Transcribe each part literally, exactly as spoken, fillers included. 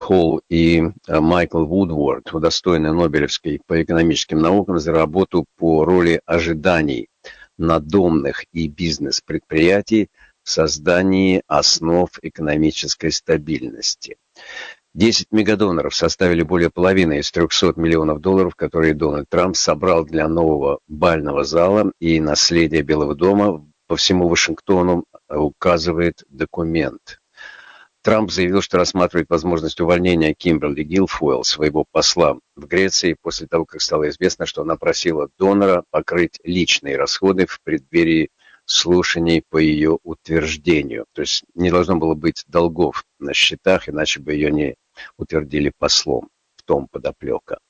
Холл и Майкл Вудворд удостоены Нобелевской по экономическим наукам за работу по роли ожиданий надомных и бизнес-предприятий в создании основ экономической стабильности. десять мегадоноров составили более половины из трехсот миллионов долларов, которые Дональд Трамп собрал для нового бального зала и наследия Белого дома по всему Вашингтону, указывает документ. Трамп заявил, что рассматривает возможность увольнения Кимберли Гилфойл, своего посла в Греции, после того, как стало известно, что она просила донора покрыть личные расходы в преддверии слушаний по ее утверждению. То есть не должно было быть долгов на счетах, иначе бы ее не утвердили послом. В том подоплека.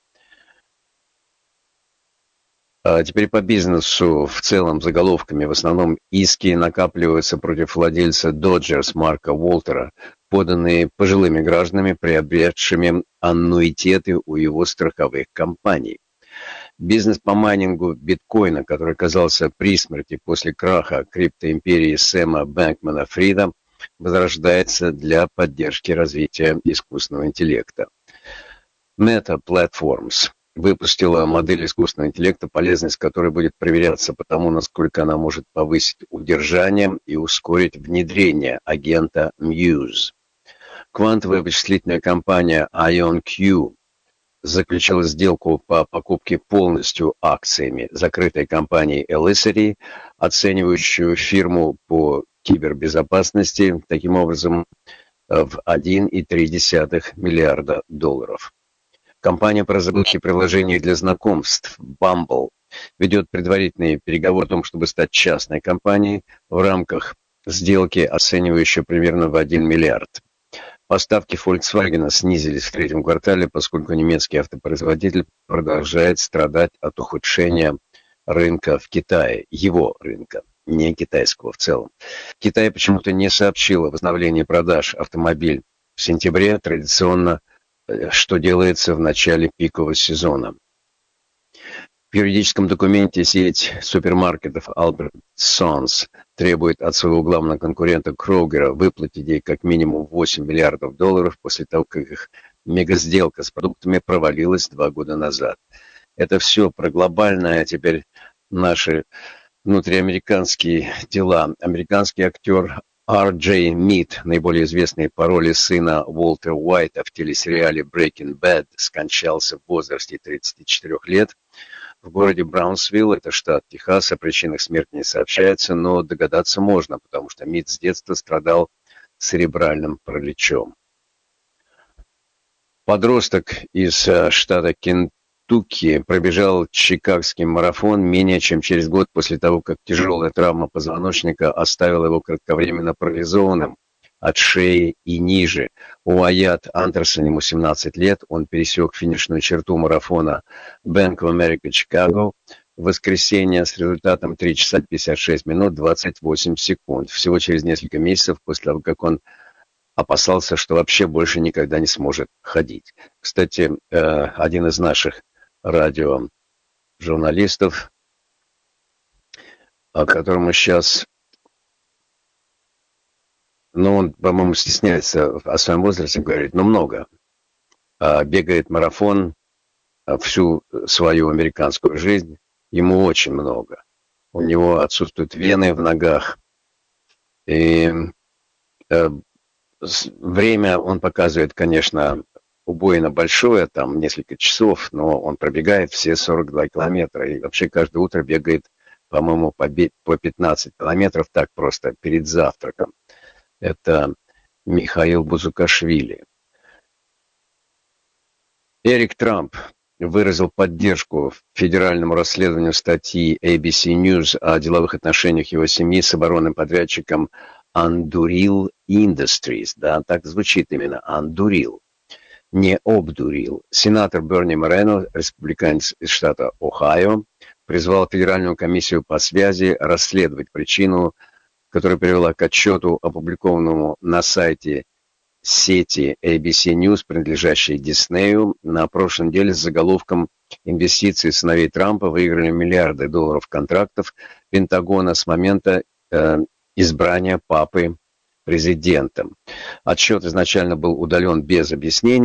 А теперь по бизнесу в целом заголовками. В основном иски накапливаются против владельца Dodgers Марка Уолтера, поданные пожилыми гражданами, приобретшими аннуитеты у его страховых компаний. Бизнес по майнингу биткоина, который оказался при смерти после краха криптоимперии Сэма Бэнкмана-Фрида, возрождается для поддержки развития искусственного интеллекта. Meta Platforms выпустила модель искусственного интеллекта, полезность которой будет проверяться по тому, насколько она может повысить удержание и ускорить внедрение агента Muse. Квантовая вычислительная компания IonQ заключила сделку по покупке полностью акциями закрытой компании Elissity, оценивающую фирму по кибербезопасности, таким образом, в один целых три десятых миллиарда долларов. Компания по разработке приложений для знакомств Bumble ведет предварительные переговоры о том, чтобы стать частной компанией в рамках сделки, оценивающей примерно в один миллиард. Поставки Volkswagen снизились в третьем квартале, поскольку немецкий автопроизводитель продолжает страдать от ухудшения рынка в Китае, его рынка, не китайского в целом. Китай почему-то не сообщил о возобновлении продаж автомобилей в сентябре, традиционно, что делается в начале пикового сезона. В юридическом документе сеть супермаркетов Albertsons требует от своего главного конкурента Крогера выплатить ей как минимум восемь миллиардов долларов после того, как их мегасделка с продуктами провалилась два года назад. Это все про глобальное, а теперь наши внутриамериканские дела. Американский актер Ар Джей Мид, наиболее известный по роли сына Уолтера Уайта в телесериале Breaking Bad, скончался в возрасте тридцати четырёх лет. В городе Браунсвилл, это штат Техас, о причинах смерти не сообщается, но догадаться можно, потому что Мид с детства страдал церебральным параличом. Подросток из штата Кентукки пробежал Чикагский марафон менее чем через год после того, как тяжелая травма позвоночника оставила его кратковременно парализованным от шеи и ниже. Уайат Андерсон, ему семнадцать лет, он пересек финишную черту марафона Bank of America Chicago в воскресенье с результатом три часа пятьдесят шесть минут двадцать восемь секунд. Всего через несколько месяцев после того, как он опасался, что вообще больше никогда не сможет ходить. Кстати, один из наших радиожурналистов, которому сейчас... Ну, он, по-моему, стесняется о своем возрасте говорить, но много. А, бегает марафон а, всю свою американскую жизнь. Ему очень много. У него отсутствуют вены в ногах. И э, время он показывает, конечно, убойно большое, там несколько часов, но он пробегает все сорок два километра. И вообще каждое утро бегает, по-моему, по, по пятнадцать километров так просто перед завтраком. Это Михаил Бузукашвили. Эрик Трамп выразил поддержку федеральному расследованию статьи эй би си News о деловых отношениях его семьи с оборонным подрядчиком Anduril Industries. Да, так звучит именно Anduril, не обдурил. Сенатор Берни Морено, республиканец из штата Ohio, призвал Федеральную комиссию по связи расследовать причину, которая привела к отчету, опубликованному на сайте сети эй би си News, принадлежащей Диснею, на прошлой неделе с заголовком «Инвестиции сыновей Трампа выиграли миллиарды долларов контрактов Пентагона с момента э, избрания папы президентом». Отчет изначально был удален без объяснений.